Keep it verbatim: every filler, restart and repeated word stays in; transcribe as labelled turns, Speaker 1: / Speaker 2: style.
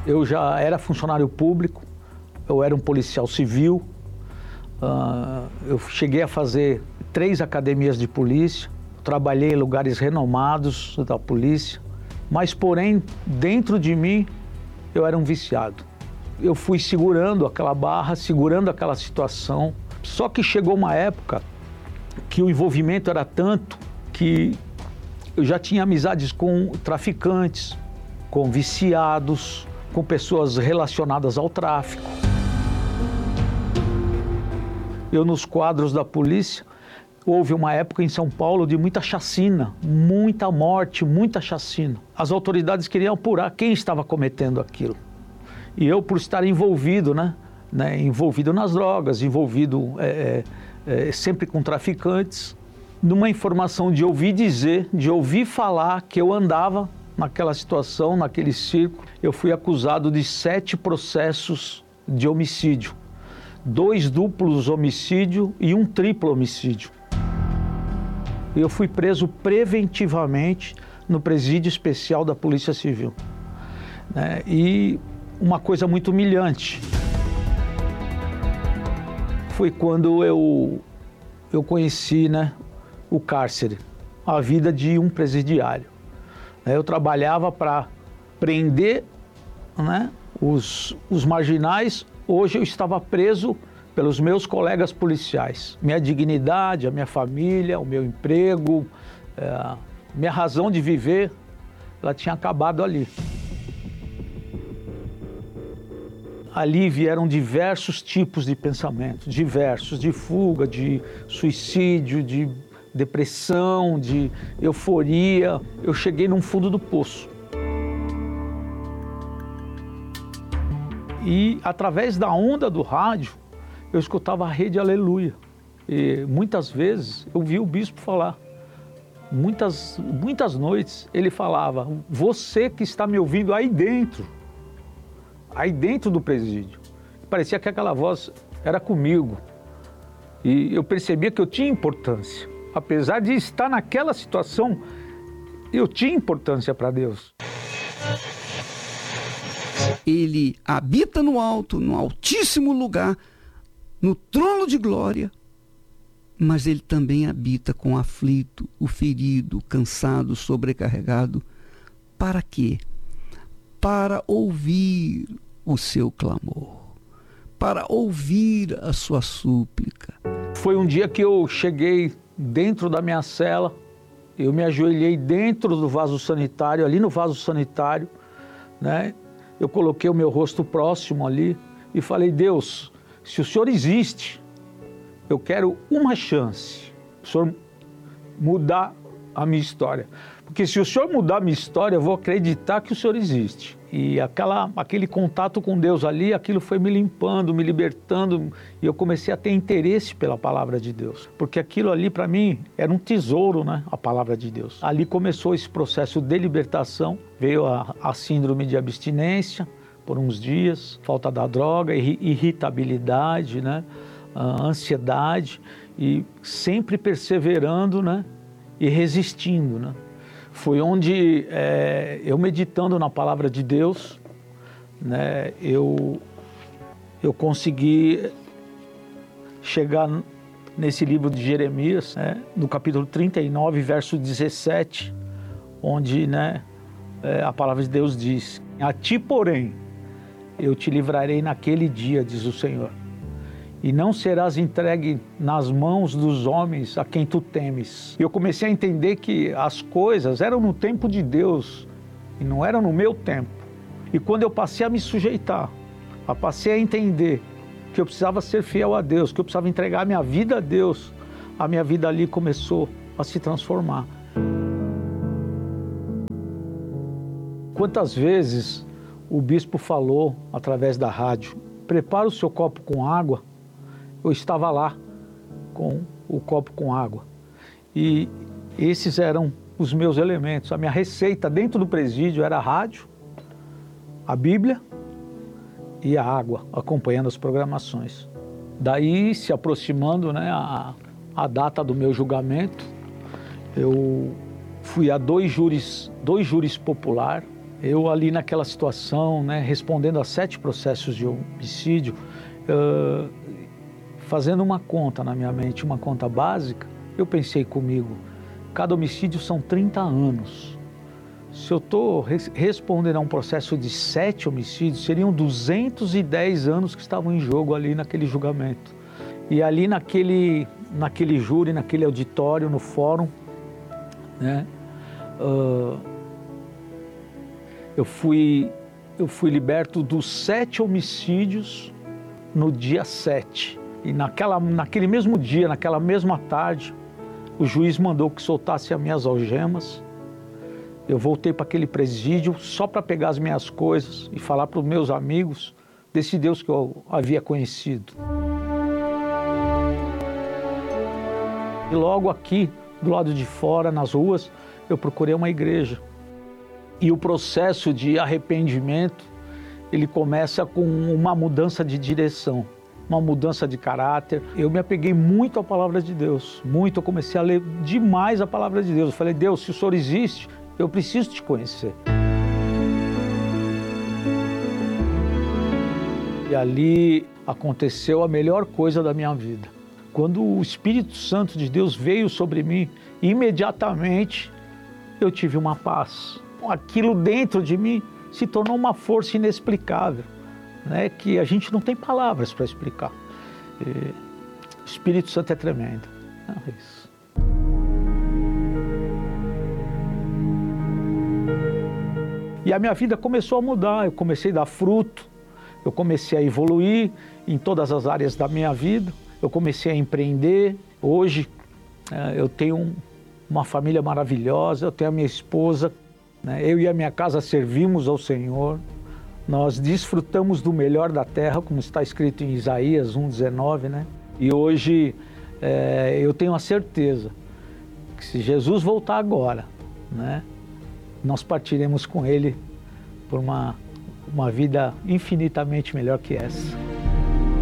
Speaker 1: Eu já era funcionário público, eu era um policial civil, uh, eu cheguei a fazer três academias de polícia, trabalhei em lugares renomados da polícia, mas porém, dentro de mim, eu era um viciado. Eu fui segurando aquela barra, segurando aquela situação, só que chegou uma época que o envolvimento era tanto que eu já tinha amizades com traficantes, com viciados, com pessoas relacionadas ao tráfico. Eu, nos quadros da polícia, houve uma época em São Paulo de muita chacina, muita morte, muita chacina. As autoridades queriam apurar quem estava cometendo aquilo. E eu, por estar envolvido, né, né, envolvido nas drogas, envolvido é, é, sempre com traficantes, numa informação de ouvir dizer, de ouvir falar que eu andava naquela situação, naquele circo, eu fui acusado de sete processos de homicídio. Dois duplos homicídios e um triplo homicídio. Eu fui preso preventivamente no presídio especial da Polícia Civil. Né? E uma coisa muito humilhante foi quando eu, eu conheci, né, o cárcere, a vida de um presidiário. Eu trabalhava para prender, né, os, os marginais. Hoje eu estava preso pelos meus colegas policiais. Minha dignidade, a minha família, o meu emprego, é, minha razão de viver, ela tinha acabado ali. Ali vieram diversos tipos de pensamentos, diversos, de fuga, de suicídio, de depressão, de euforia. Eu cheguei num fundo do poço. E através da onda do rádio, eu escutava a Rede Aleluia. E muitas vezes eu vi o bispo falar. Muitas, muitas noites ele falava: você que está me ouvindo aí dentro, aí dentro do presídio. Parecia que aquela voz era comigo. E eu percebia que eu tinha importância. Apesar de estar naquela situação, eu tinha importância para Deus.
Speaker 2: Ele habita no alto, no altíssimo lugar, no trono de glória, mas ele também habita com o aflito, o ferido, o cansado, o sobrecarregado. Para quê? Para ouvir o seu clamor, para ouvir a sua súplica.
Speaker 1: Foi um dia que eu cheguei dentro da minha cela, eu me ajoelhei dentro do vaso sanitário, ali no vaso sanitário, né? Eu coloquei o meu rosto próximo ali e falei: Deus, se o Senhor existe, eu quero uma chance, o Senhor mudar a minha história. Porque se o Senhor mudar a minha história, eu vou acreditar que o Senhor existe. E aquela, aquele contato com Deus ali, aquilo foi me limpando, me libertando, e eu comecei a ter interesse pela palavra de Deus. Porque aquilo ali, para mim, era um tesouro, né? A palavra de Deus. Ali começou esse processo de libertação, veio a, a síndrome de abstinência por uns dias, falta da droga, irritabilidade, né? A ansiedade, e sempre perseverando, né? E resistindo, né? Foi onde, é, eu meditando na palavra de Deus, né, eu, eu consegui chegar nesse livro de Jeremias, né, no capítulo trinta e nove, verso dezessete, onde, né, é, a palavra de Deus diz: a ti, porém, eu te livrarei naquele dia, diz o Senhor, e não serás entregue nas mãos dos homens a quem tu temes. E eu comecei a entender que as coisas eram no tempo de Deus e não eram no meu tempo. E quando eu passei a me sujeitar, eu passei a entender que eu precisava ser fiel a Deus, que eu precisava entregar a minha vida a Deus, a minha vida ali começou a se transformar. Quantas vezes o bispo falou através da rádio: prepara o seu copo com água. Eu estava lá com o copo com água. E esses eram os meus elementos. A minha receita dentro do presídio era a rádio, a Bíblia e a água, acompanhando as programações. Daí, se aproximando, né, a, a data do meu julgamento, eu fui a dois júris, dois júris popular, Eu ali naquela situação, né, respondendo a sete processos de homicídio, uh, fazendo uma conta na minha mente, uma conta básica, eu pensei comigo, cada homicídio são trinta anos. Se eu estou res respondendo a um processo de sete homicídios, seriam duzentos e dez anos que estavam em jogo ali naquele julgamento. E ali naquele, naquele júri, naquele auditório, no fórum, né, uh, eu, fui, eu fui liberto dos sete homicídios no dia sete. E naquela, naquele mesmo dia, naquela mesma tarde, o juiz mandou que soltasse as minhas algemas. Eu voltei para aquele presídio só para pegar as minhas coisas e falar para os meus amigos desse Deus que eu havia conhecido. E logo aqui, do lado de fora, nas ruas, eu procurei uma igreja. E o processo de arrependimento, ele começa com uma mudança de direção, uma mudança de caráter. Eu me apeguei muito à palavra de Deus, muito. Eu comecei a ler demais a palavra de Deus. Eu falei, Deus, se o Senhor existe, eu preciso te conhecer. E ali aconteceu a melhor coisa da minha vida. Quando o Espírito Santo de Deus veio sobre mim, imediatamente eu tive uma paz. Aquilo dentro de mim se tornou uma força inexplicável, né, que a gente não tem palavras para explicar. E o Espírito Santo é tremendo. É isso. E a minha vida começou a mudar, eu comecei a dar fruto, eu comecei a evoluir em todas as áreas da minha vida, eu comecei a empreender. Hoje eu tenho uma família maravilhosa, eu tenho a minha esposa, né, eu e a minha casa servimos ao Senhor, nós desfrutamos do melhor da terra, como está escrito em Isaías um, dezenove, né? E hoje é, eu tenho a certeza que se Jesus voltar agora, né, nós partiremos com Ele por uma, uma vida infinitamente melhor que essa.